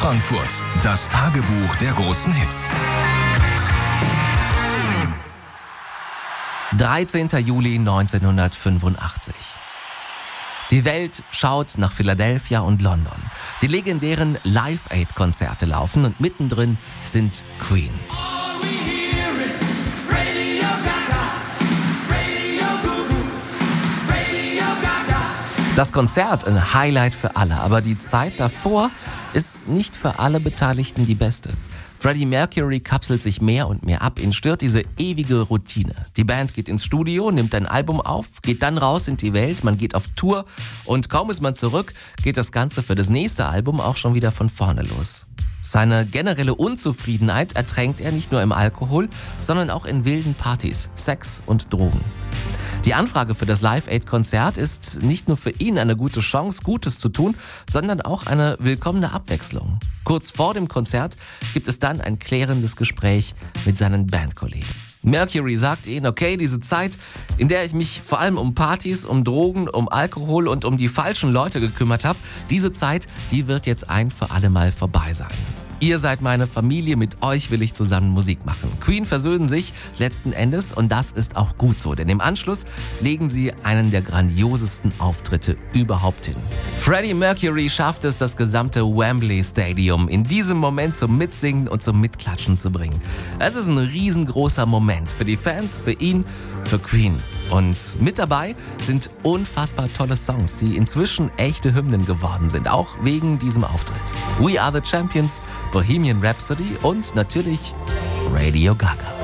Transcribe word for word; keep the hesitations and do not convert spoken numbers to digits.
Frankfurt. Das Tagebuch der großen Hits. dreizehnter Juli neunzehnhundertfünfundachtzig. Die Welt schaut nach Philadelphia und London. Die legendären Live-Aid-Konzerte laufen und mittendrin sind Queen. Das Konzert ein Highlight für alle, aber die Zeit davor ist nicht für alle Beteiligten die beste. Freddie Mercury kapselt sich mehr und mehr ab, ihn stört diese ewige Routine. Die Band geht ins Studio, nimmt ein Album auf, geht dann raus in die Welt, man geht auf Tour und kaum ist man zurück, geht das Ganze für das nächste Album auch schon wieder von vorne los. Seine generelle Unzufriedenheit ertränkt er nicht nur im Alkohol, sondern auch in wilden Partys, Sex und Drogen. Die Anfrage für das Live-Aid-Konzert ist nicht nur für ihn eine gute Chance, Gutes zu tun, sondern auch eine willkommene Abwechslung. Kurz vor dem Konzert gibt es dann ein klärendes Gespräch mit seinen Bandkollegen. Mercury sagt ihnen, okay, diese Zeit, in der ich mich vor allem um Partys, um Drogen, um Alkohol und um die falschen Leute gekümmert habe, diese Zeit, die wird jetzt ein für alle Mal vorbei sein. Ihr seid meine Familie, mit euch will ich zusammen Musik machen. Queen versöhnen sich letzten Endes und das ist auch gut so, denn im Anschluss legen sie einen der grandiosesten Auftritte überhaupt hin. Freddie Mercury schafft es, das gesamte Wembley Stadium in diesem Moment zum Mitsingen und zum Mitklatschen zu bringen. Es ist ein riesengroßer Moment für die Fans, für ihn, für Queen. Und mit dabei sind unfassbar tolle Songs, die inzwischen echte Hymnen geworden sind, auch wegen diesem Auftritt. We Are the Champions, Bohemian Rhapsody und natürlich Radio Gaga.